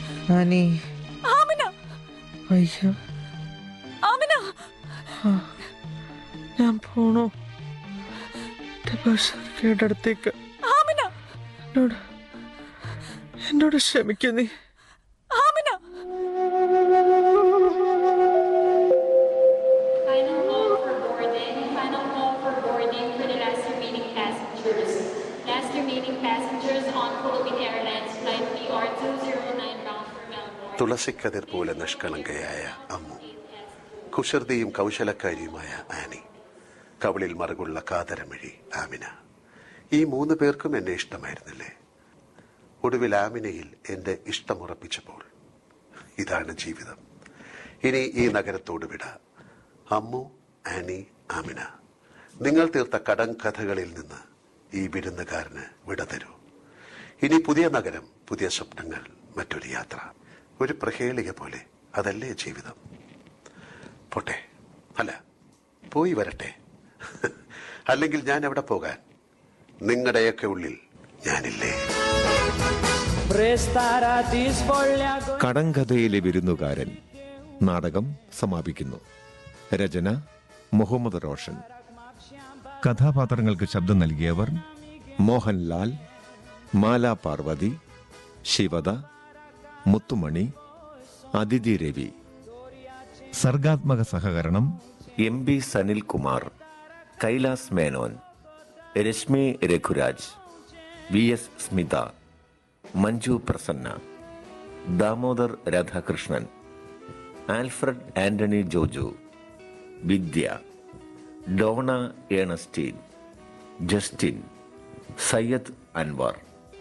Annie. Amina. അയ്യോ. ആമിന. ഞാൻ പോണു ബഷീർക്കയുടെ അടുത്തേക്ക്. ആമിന. എന്നോട് ക്ഷമിക്കൂ നീ. ആമിന. തുളസിക്കതിർ പോലെ നിഷ്കളങ്കയായ അമ്മു, കുസൃതിയും കൗശലക്കാരിയുമായ ആനി, കവളിൽ മറുകുള്ള കാതരമിഴി ആമിന. ഈ 3 പേർക്കും എന്നെ ഇഷ്ടമായിരുന്നില്ലേ? ഒടുവിൽ ആമിനയിൽ എൻ്റെ ഇഷ്ടമുറപ്പിച്ചപ്പോൾ ഇതാണ് ജീവിതം. ഇനി ഈ നഗരത്തോട് വിട. അമ്മു, ആനി, ആമിന, നിങ്ങൾ തീർത്ത കടങ്കഥകളിൽ നിന്ന് ഈ വിരുന്നുകാരന് വിട തരൂ. ഇനി പുതിയ നഗരം, പുതിയ സ്വപ്നങ്ങൾ, മറ്റൊരു യാത്ര, ഒരു പ്രഹേളിക പോലെ. അതല്ലേ ജീവിതം? പോട്ടെ, അല്ല പോയി വരട്ടെ. അല്ലെങ്കിൽ ഞാൻ എവിടെ പോകാൻ? നിങ്ങളുടെയൊക്കെ ഉള്ളിൽ ഞാനില്ലേ? കടങ്കഥയിലെ വിരുന്നുകാരൻ നാടകം സമാപിക്കുന്നു. രചന മുഹമ്മദ് റോഷൻ. കഥാപാത്രങ്ങൾക്ക് ശബ്ദം നൽകിയവർ മോഹൻലാൽ, മാല പാർവതി, ശിവദ, മുത്തുമണി, അതിഥി രവി. സർഗാത്മക സഹകരണം MB Sanilkumar, Kailas Menon, Rashmi Raghuraj, VS Smitha, Manju Prasanna, Damodar Radhakrishnan, Alfred Antony Joju, വിദ്യ, Donna Ernestine, Justin, Syed Anwar.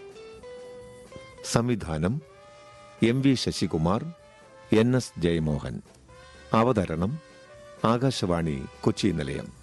സംവിധാനം MV ശശികുമാർ, NS ജയമോഹൻ. അവതരണം ആകാശവാണി കൊച്ചി നിലയം.